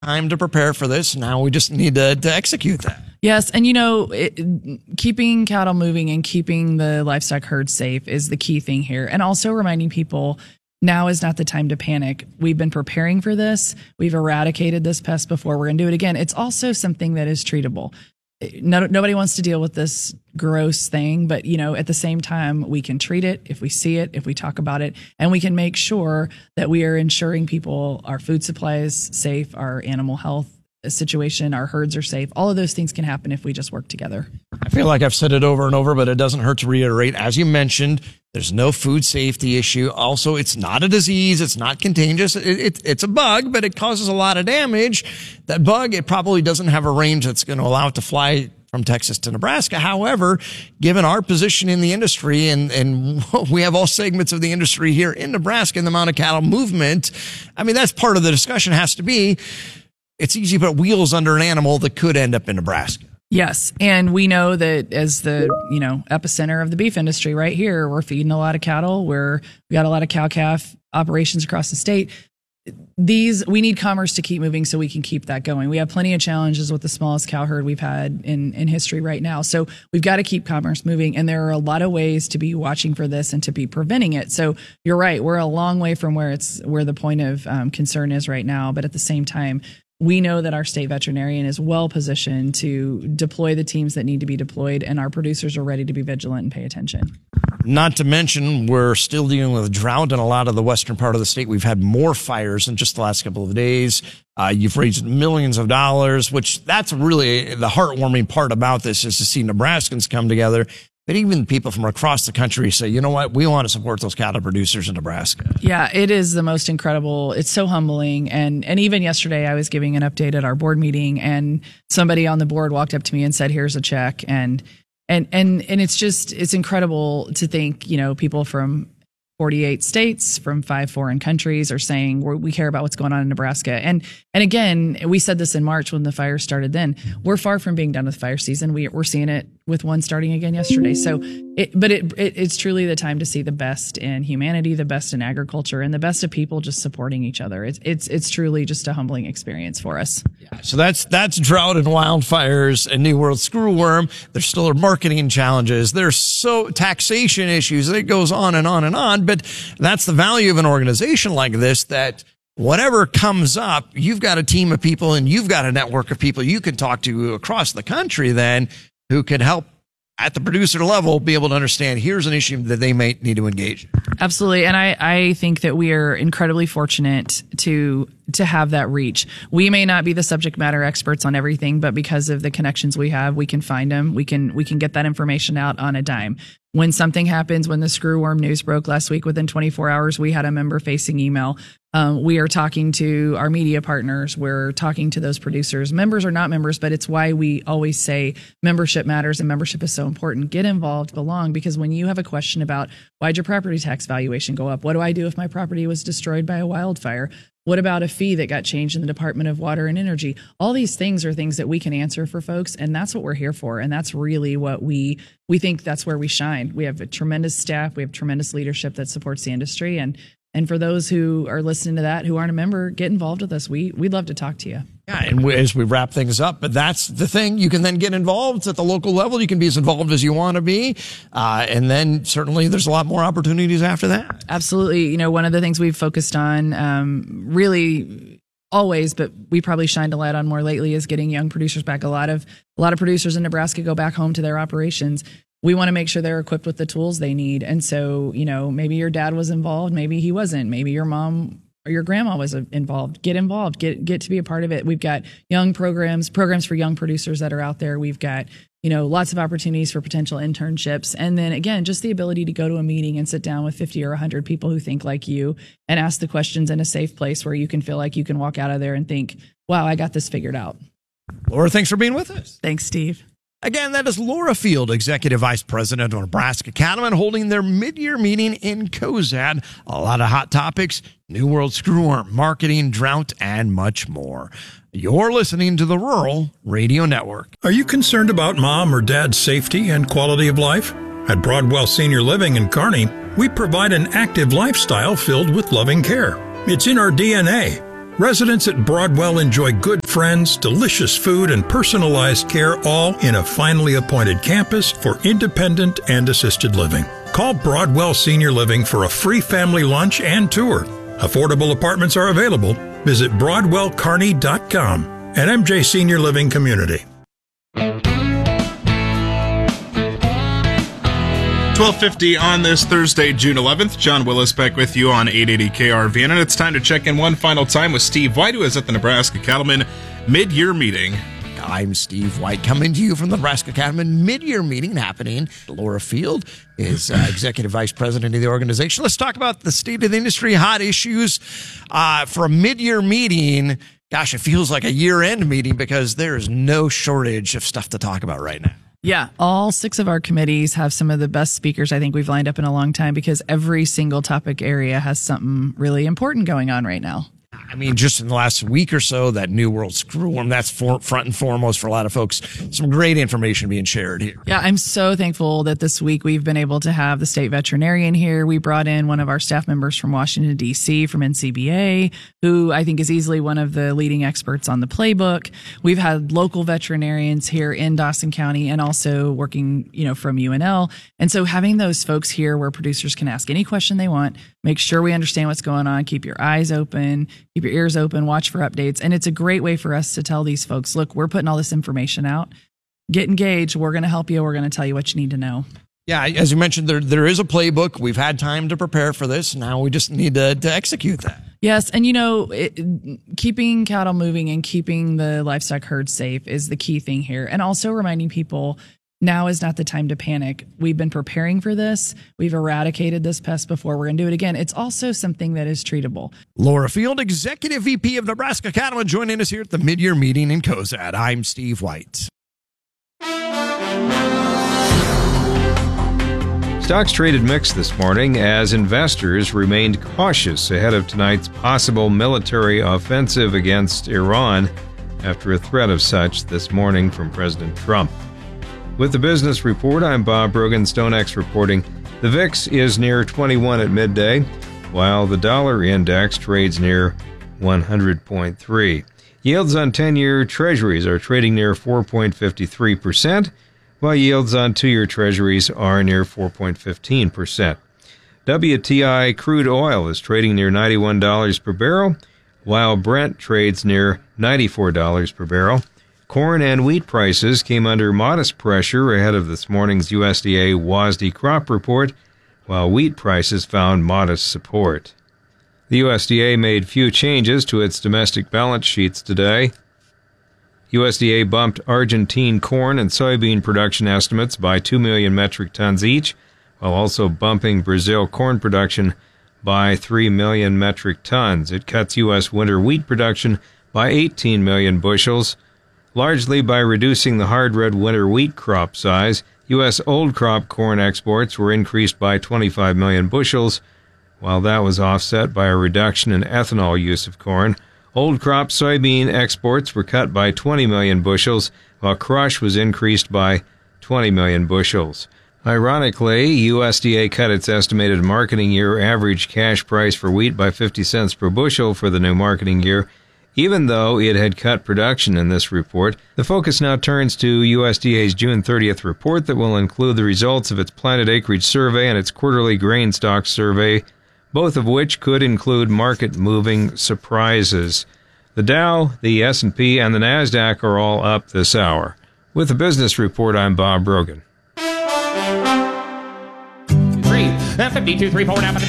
time to prepare for this. Now we just need to execute that. Yes. And, keeping cattle moving and keeping the livestock herd safe is the key thing here. And also reminding people now is not the time to panic. We've been preparing for this. We've eradicated this pest before. We're going to do it again. It's also something that is treatable. Nobody wants to deal with this gross thing, but at the same time, we can treat it if we see it, if we talk about it, and we can make sure that we are ensuring people, our food supply is safe, our animal health situation, our herds are safe. All of those things can happen if we just work together. I feel like I've said it over and over, but it doesn't hurt to reiterate. As you mentioned, there's no food safety issue. Also, it's not a disease. It's not contagious. It's a bug, but it causes a lot of damage. That bug, it probably doesn't have a range that's going to allow it to fly from Texas to Nebraska. However, given our position in the industry and we have all segments of the industry here in Nebraska and the amount of cattle movement, I mean, that's part of the discussion has to be, it's easy to put wheels under an animal that could end up in Nebraska. Yes. And we know that as the, epicenter of the beef industry right here, we're feeding a lot of cattle. We got a lot of cow-calf operations across the state. We need commerce to keep moving so we can keep that going. We have plenty of challenges with the smallest cow herd we've had in history right now. So we've got to keep commerce moving. And there are a lot of ways to be watching for this and to be preventing it. So you're right. We're a long way from where the point of concern is right now. But at the same time, we know that our state veterinarian is well positioned to deploy the teams that need to be deployed, and our producers are ready to be vigilant and pay attention. Not to mention, we're still dealing with drought in a lot of the western part of the state. We've had more fires in just the last couple of days. You've raised millions of dollars, which that's really the heartwarming part about this is to see Nebraskans come together. But even people from across the country say, you know what, we want to support those cattle producers in Nebraska. Yeah, it is the most incredible. It's so humbling. And even yesterday, I was giving an update at our board meeting, and somebody on the board walked up to me and said, here's a check. And it's incredible to think, people from 48 states from 5 foreign countries are saying we care about what's going on in Nebraska. And again, we said this in March when the fire started then. We're far from being done with fire season. We're seeing it with one starting again yesterday. So it's truly the time to see the best in humanity, the best in agriculture, and the best of people just supporting each other. It's truly just a humbling experience for us. Yeah, so that's drought and wildfires and New World screwworm. There's still marketing challenges. There's taxation issues. It goes on and on and on. But that's the value of an organization like this, that whatever comes up, you've got a team of people and you've got a network of people you can talk to across the country then who can help at the producer level be able to understand here's an issue that they may need to engage in. Absolutely. And I think that we are incredibly fortunate to have that reach. We may not be the subject matter experts on everything, but because of the connections we have, we can find them. We can get that information out on a dime. When something happens, when the screwworm news broke last week, within 24 hours, we had a member facing email. We are talking to our media partners. We're talking to those producers. Members are not members, but it's why we always say membership matters and membership is so important. Get involved, belong, because when you have a question about why'd your property tax valuation go up? What do I do if my property was destroyed by a wildfire? What about a fee that got changed in the Department of Water and Energy? All these things are things that we can answer for folks, and that's what we're here for. And that's really what we think that's where we shine. We have a tremendous staff. We have tremendous leadership that supports the industry. And for those who are listening to that, who aren't a member, get involved with us. We'd love to talk to you. Yeah, and as we wrap things up, but that's the thing. You can then get involved at the local level. You can be as involved as you want to be. And then certainly there's a lot more opportunities after that. Absolutely. One of the things we've focused on really always, but we probably shined a light on more lately, is getting young producers back. A lot of producers in Nebraska go back home to their operations. We want to make sure they're equipped with the tools they need. And so, maybe your dad was involved, maybe he wasn't, maybe your mom or your grandma was involved. Get involved, get to be a part of it. We've got young programs for young producers that are out there. We've got, lots of opportunities for potential internships. And then again, just the ability to go to a meeting and sit down with 50 or 100 people who think like you and ask the questions in a safe place where you can feel like you can walk out of there and think, wow, I got this figured out. Laura, thanks for being with us. Thanks, Steve. Again, that is Laura Field, Executive Vice President of Nebraska Cattlemen, holding their mid-year meeting in Cozad. A lot of hot topics, New World screwworm, marketing, drought, and much more. You're listening to the Rural Radio Network. Are you concerned about mom or dad's safety and quality of life? At Broadwell Senior Living in Kearney, we provide an active lifestyle filled with loving care. It's in our DNA. Residents at Broadwell enjoy good friends, delicious food, and personalized care, all in a finely appointed campus for independent and assisted living. Call Broadwell Senior Living for a free family lunch and tour. Affordable apartments are available. Visit BroadwellCarney.com. An MJ Senior Living community. 12:50 on this Thursday, June 11th. John Willis back with you on 880 KRVN, and it's time to check in one final time with Steve White, who is at the Nebraska Cattlemen mid-year meeting. I'm Steve White, coming to you from the Nebraska Cattlemen mid-year meeting happening. Laura Field is Executive Vice President of the organization. Let's talk about the state of the industry, hot issues for a mid-year meeting. Gosh, it feels like a year-end meeting because there is no shortage of stuff to talk about right now. Yeah, all 6 of our committees have some of the best speakers I think we've lined up in a long time because every single topic area has something really important going on right now. I mean, just in the last week or so, that New World Screwworm, that's front and foremost for a lot of folks. Some great information being shared here. Yeah, I'm so thankful that this week we've been able to have the state veterinarian here. We brought in one of our staff members from Washington, D.C., from NCBA, who I think is easily one of the leading experts on the playbook. We've had local veterinarians here in Dawson County and also working, from UNL. And so having those folks here where producers can ask any question they want, make sure we understand what's going on, keep your eyes open, keep your ears open, watch for updates. And it's a great way for us to tell these folks, look, we're putting all this information out. Get engaged. We're going to help you. We're going to tell you what you need to know. Yeah, as you mentioned, there is a playbook. We've had time to prepare for this. Now we just need to execute that. Yes. And, keeping cattle moving and keeping the livestock herd safe is the key thing here. And also reminding people now is not the time to panic. We've been preparing for this. We've eradicated this pest before. We're going to do it again. It's also something that is treatable. Laura Field, Executive VP of Nebraska Cattlemen, joining us here at the mid-year meeting in Cozad. I'm Steve White. Stocks traded mixed this morning as investors remained cautious ahead of tonight's possible military offensive against Iran after a threat of such this morning from President Trump. With the business report, I'm Bob Brogan, StoneX reporting. The VIX is near 21 at midday, while the dollar index trades near 100.3. Yields on 10-year treasuries are trading near 4.53%, while yields on 2-year treasuries are near 4.15%. WTI crude oil is trading near $91 per barrel, while Brent trades near $94 per barrel. Corn and wheat prices came under modest pressure ahead of this morning's USDA WASDE crop report, while wheat prices found modest support. The USDA made few changes to its domestic balance sheets today. USDA bumped Argentine corn and soybean production estimates by 2 million metric tons each, while also bumping Brazil corn production by 3 million metric tons. It cuts U.S. winter wheat production by 18 million bushels, largely by reducing the hard red winter wheat crop size. U.S. old crop corn exports were increased by 25 million bushels, while that was offset by a reduction in ethanol use of corn. Old crop soybean exports were cut by 20 million bushels, while crush was increased by 20 million bushels. Ironically, USDA cut its estimated marketing year average cash price for wheat by 50 cents per bushel for the new marketing year, even though it had cut production in this report. The focus now turns to USDA's June 30th report that will include the results of its planted acreage survey and its quarterly grain stock survey, both of which could include market-moving surprises. The Dow, the S&P, and the NASDAQ are all up this hour. With the business report, I'm Bob Brogan. 52, 3, 4, now,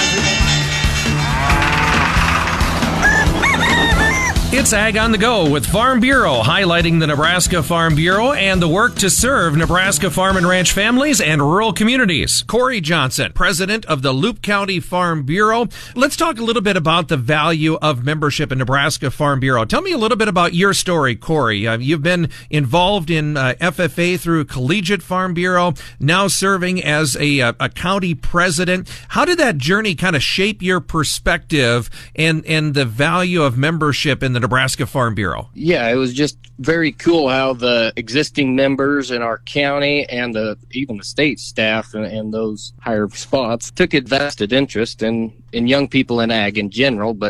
It's Ag on the Go with Farm Bureau, highlighting the Nebraska Farm Bureau and the work to serve Nebraska farm and ranch families and rural communities. Corey Johnson, president of the Loup County Farm Bureau. Let's talk a little bit about the value of membership in Nebraska Farm Bureau. Tell me a little bit about your story, Corey. You've been involved in FFA through Collegiate Farm Bureau, now serving as a county president. How did that journey kind of shape your perspective and the value of membership in the Nebraska Farm Bureau? Yeah, it was just very cool how the existing members in our county and even the state staff and those higher spots took a vested interest in young people in ag in general, but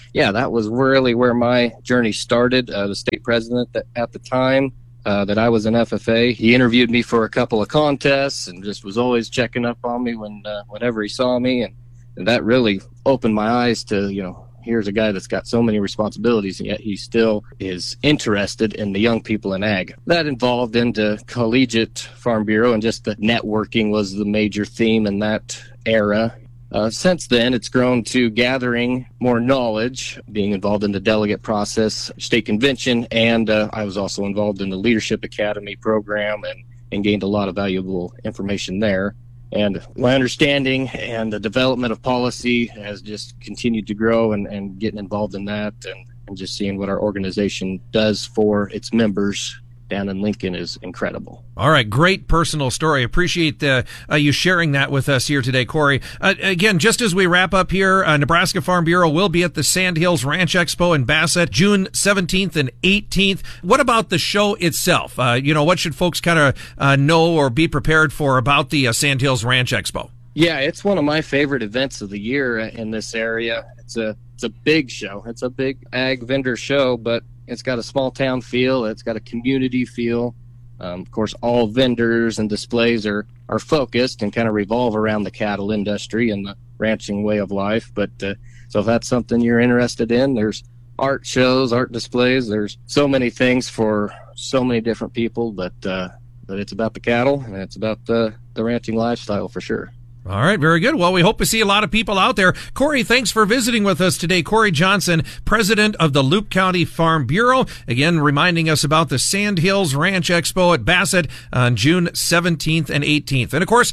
yeah, that was really where my journey started. The state president at the time that I was in FFA, he interviewed me for a couple of contests and just was always checking up on me whenever he saw me. And that really opened my eyes to, here's a guy that's got so many responsibilities, and yet he still is interested in the young people in ag. That involved into Collegiate Farm Bureau, and just the networking was the major theme in that era. Since then, it's grown to gathering more knowledge, being involved in the delegate process, state convention, and I was also involved in the Leadership Academy program and gained a lot of valuable information there. And my understanding and the development of policy has just continued to grow, and getting involved in that and just seeing what our organization does for its members down in Lincoln is incredible. All right, great personal story. Appreciate you sharing that with us here today, Corey. Again, just as we wrap up here, Nebraska Farm Bureau will be at the Sandhills Ranch Expo in Bassett, June 17th and 18th. What about the show itself? What should folks kind of know or be prepared for about the Sandhills Ranch Expo? Yeah, it's one of my favorite events of the year in this area. It's a big show. It's a big ag vendor show, but it's got a small town feel. It's got a community feel. Of course, all vendors and displays are focused and kind of revolve around the cattle industry and the ranching way of life. But so if that's something you're interested in, there's art shows, art displays. There's so many things for so many different people. But it's about the cattle, and it's about the ranching lifestyle for sure. All right, very good. Well, we hope to see a lot of people out there. Corey, thanks for visiting with us today. Corey Johnson, president of the Loup County Farm Bureau. Again, reminding us about the Sandhills Ranch Expo at Bassett on June 17th and 18th. And of course,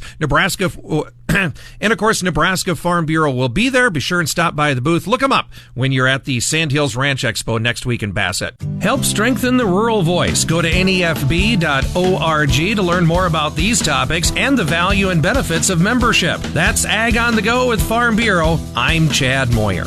Nebraska Farm Bureau will be there. Be sure and stop by the booth. Look them up when you're at the Sandhills Ranch Expo next week in Bassett. Help strengthen the rural voice. Go to nefb.org to learn more about these topics and the value and benefits of membership. That's Ag on the Go with Farm Bureau. I'm Chad Moyer.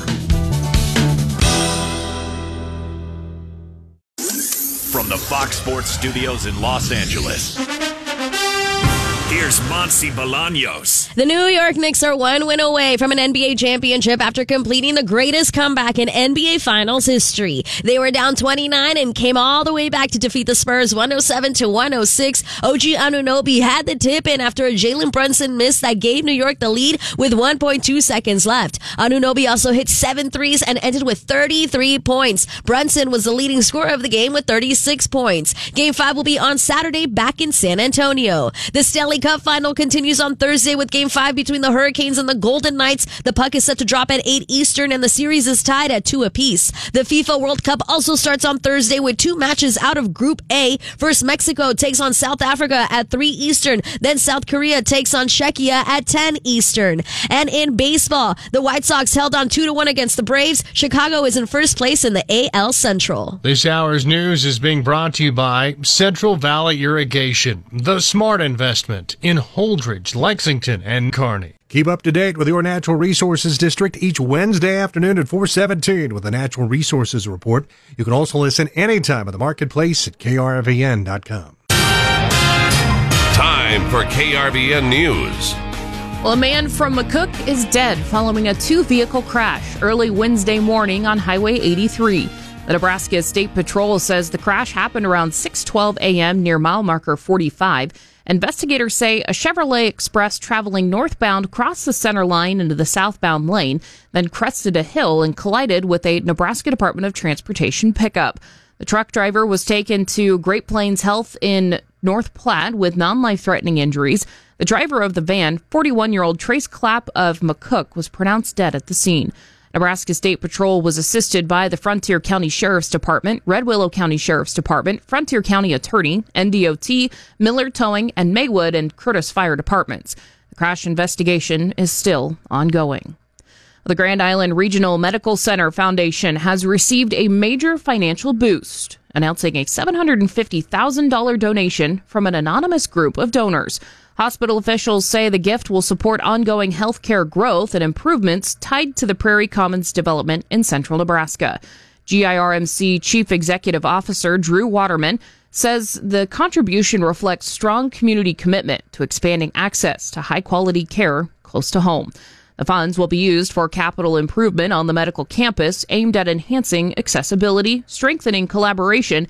From the Fox Sports Studios in Los Angeles, here's Monsi Bolaños. The New York Knicks are one win away from an NBA championship after completing the greatest comeback in NBA Finals history. They were down 29 and came all the way back to defeat the Spurs 107-106. OG Anunoby had the tip in after a Jalen Brunson miss that gave New York the lead with 1.2 seconds left. Anunoby also hit 7 threes and ended with 33 points. Brunson was the leading scorer of the game with 36 points. Game 5 will be on Saturday back in San Antonio. The Stanley Cup final continues on Thursday with Game 5 between the Hurricanes and the Golden Knights. The puck is set to drop at 8 Eastern, and the series is tied at 2 apiece. The FIFA World Cup also starts on Thursday with 2 matches out of Group A. First, Mexico takes on South Africa at 3 Eastern. Then South Korea takes on Czechia at 10 Eastern. And in baseball, the White Sox held on 2-1 against the Braves. Chicago is in first place in the AL Central. This hour's news is being brought to you by Central Valley Irrigation, the smart investment in Holdridge, Lexington, and Kearney. Keep up to date with your Natural Resources District each Wednesday afternoon at 4:17 with the Natural Resources Report. You can also listen anytime at the marketplace at krvn.com. Time for KRVN News. Well, a man from McCook is dead following a 2-vehicle crash early Wednesday morning on Highway 83. The Nebraska State Patrol says the crash happened around 6:12 a.m. near mile marker 45. Investigators say a Chevrolet Express traveling northbound crossed the center line into the southbound lane, then crested a hill and collided with a Nebraska Department of Transportation pickup. The truck driver was taken to Great Plains Health in North Platte with non-life-threatening injuries. The driver of the van, 41-year-old Trace Clapp of McCook, was pronounced dead at the scene. Nebraska State Patrol was assisted by the Frontier County Sheriff's Department, Red Willow County Sheriff's Department, Frontier County Attorney, NDOT, Miller Towing, and Maywood and Curtis Fire Departments. The crash investigation is still ongoing. The Grand Island Regional Medical Center Foundation has received a major financial boost, announcing a $750,000 donation from an anonymous group of donors. Hospital officials say the gift will support ongoing healthcare growth and improvements tied to the Prairie Commons development in central Nebraska. GIRMC Chief Executive Officer Drew Waterman says the contribution reflects strong community commitment to expanding access to high-quality care close to home. The funds will be used for capital improvement on the medical campus aimed at enhancing accessibility, strengthening collaboration,